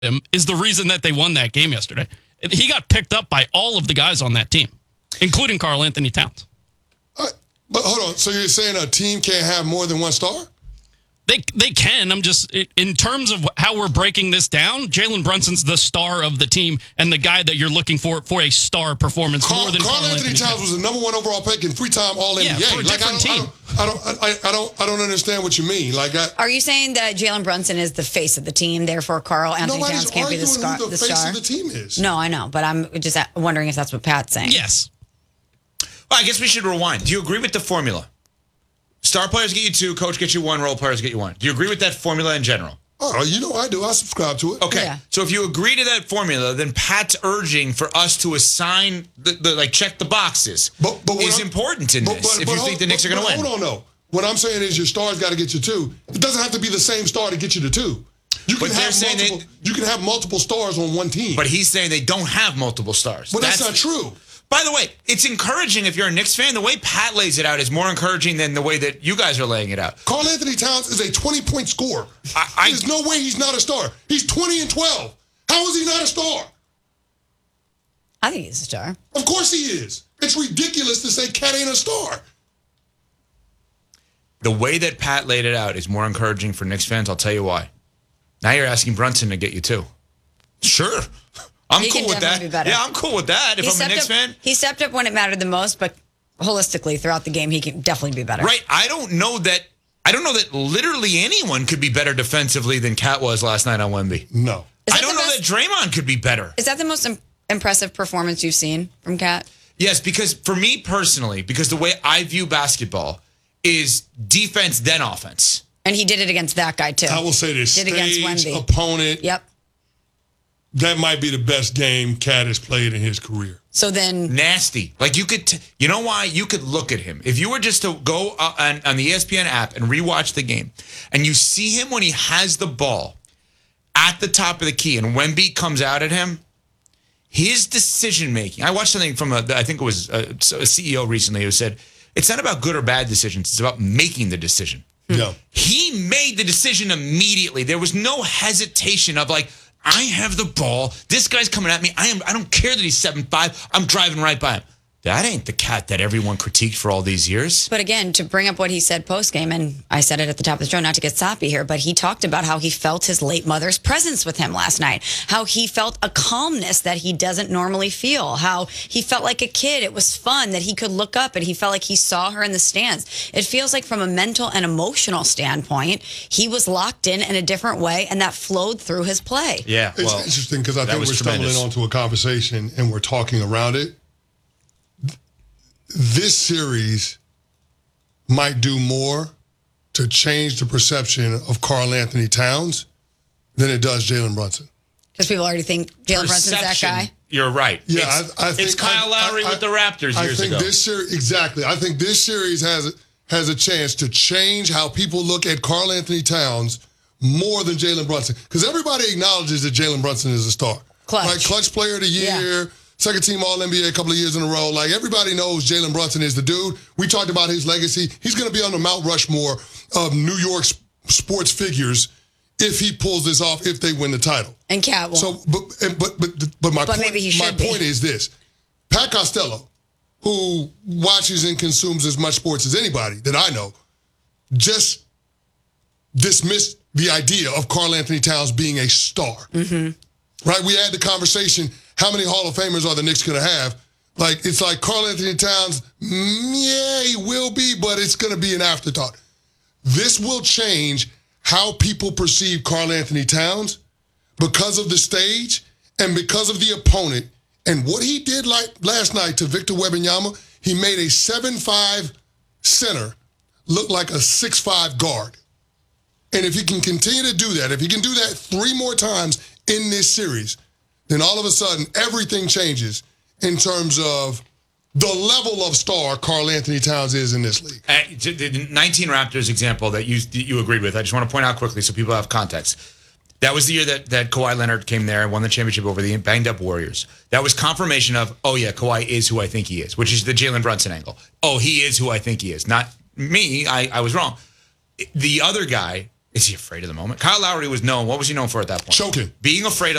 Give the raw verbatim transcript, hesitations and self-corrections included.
him is the reason that they won that game yesterday. He got picked up by all of the guys on that team, including Karl Anthony Towns. Uh, but hold on. So you're saying a team can't have more than one star? They they can. I'm just, in terms of how we're breaking this down, Jalen Brunson's the star of the team and the guy that you're looking for for a star performance Carl, more than Karl Karl Anthony, Anthony Towns was the number one overall pick in three-time All N B A. Yeah, for a like, different I don't, team. I don't, I don't, I, I don't, I don't understand what you mean. Like, I, are you saying that Jalen Brunson is the face of the team, therefore Karl Anthony nobody's Towns can't be the, arguing scar, who the, the face star? of the team is. No, I know, but I'm just wondering if that's what Pat's saying. Yes. Well, I guess we should rewind. Do you agree with the formula? Star players get you two, coach gets you one, role players get you one. Do you agree with that formula in general? Oh, you know I do. I subscribe to it. Okay. Yeah. So if you agree to that formula, then Pat's urging for us to assign, the, the like, check the boxes But, but what is I'm- important in but- this but- if but you hold- think the Knicks but- are going to but win. Hold on, no. What I'm saying is your stars got to get you two. It doesn't have to be the same star to get you to two. You can But they're have saying multiple. they- you can have multiple stars on one team. But he's saying they don't have multiple stars. But that's, not true. By the way, it's encouraging if you're a Knicks fan. The way Pat lays it out is more encouraging than the way that you guys are laying it out. Karl Anthony Towns is a twenty-point scorer. I- I- There's no way he's not a star. He's twenty and twelve. How is he not a star? I think he's a star. Of course he is. It's ridiculous to say Cat ain't a star. The way that Pat laid it out is more encouraging for Knicks fans. I'll tell you why. Now you're asking Brunson to get you two. Sure. I'm He cool can with that. definitely be better. Yeah, I'm cool with that if He I'm a stepped Knicks up, fan. He stepped up when it mattered the most, but holistically throughout the game, he can definitely be better. Right. I don't know that I don't know that literally anyone could be better defensively than Cat was last night on Wemby. No. Is I that don't the know best- that Draymond could be better. Is that the most im- impressive performance you've seen from Cat? Yes, because for me personally, because the way I view basketball is defense then offense. And he did it against that guy, too. I will say this. Did against Stage Wemby. opponent. Yep. That might be the best game Cat has played in his career. So then, Nasty. Like you could, t- you know why? You could look at him. If you were just to go uh, on, on the E S P N app and rewatch the game, and you see him when he has the ball at the top of the key, and Wemby comes out at him, his decision making. I watched something from a, I think it was a, a C E O recently who said, it's not about good or bad decisions. It's about making the decision. Yeah. He made the decision immediately. There was no hesitation of like, I have the ball. This guy's coming at me. I am. I don't care that he's seven five. I'm driving right by him. That ain't the Cat that everyone critiqued for all these years. but again, to bring up what he said post-game, and I said it at the top of the show, not to get soppy here, but he talked about how he felt his late mother's presence with him last night, how he felt a calmness that he doesn't normally feel, how he felt like a kid. It was fun that he could look up and he felt like he saw her in the stands. It feels like from a mental and emotional standpoint, he was locked in in a different way, and that flowed through his play. Yeah, It's well, interesting because I that think was we're tremendous. stumbling onto a conversation and we're talking around it. This series might do more to change the perception of Karl Anthony Towns than it does Jalen Brunson. Because people already think Jalen Brunson's that perception, guy. You're right. Yeah, it's, I, I think it's Kyle I- Lowry I- with the Raptors I years think ago. this series exactly. I think this series has has a chance to change how people look at Karl Anthony Towns more than Jalen Brunson, because everybody acknowledges that Jalen Brunson is a star, Clutch. like clutch player of the year. Yeah. Second team All N B A a couple of years in a row. Like, everybody knows Jalen Brunson is the dude. We talked about his legacy. He's going to be on the Mount Rushmore of New York sp- sports figures if he pulls this off, if they win the title. And Cat won't. So, but and- but but but my But point, maybe he my should be. point is this: Pat Costello, who watches and consumes as much sports as anybody that I know, just dismissed the idea of Karl Anthony Towns being a star. Mm-hmm. Right? We had the conversation: how many Hall of Famers are the Knicks going to have? Like, it's like Karl Anthony Towns, mm, yeah, he will be, but it's going to be an afterthought. This will change how people perceive Karl Anthony Towns because of the stage and because of the opponent. And what he did like last night to Victor Wembanyama, he made a seven five center look like a six five guard. And if he can continue to do that, if he can do that three more times in this series, then all of a sudden everything changes in terms of the level of star Karl Anthony Towns is in this league. Uh, the nineteen Raptors example that you you agreed with, I just want to point out quickly so people have context. That was the year that, that Kawhi Leonard came there and won the championship over the banged-up Warriors. That was confirmation of, oh, yeah, Kawhi is who I think he is, which is the Jalen Brunson angle. Oh, he is who I think he is. Not me. I, I was wrong. The other guy Is he afraid of the moment? Kyle Lowry was known. What was he known for at that point? Choking. Being afraid of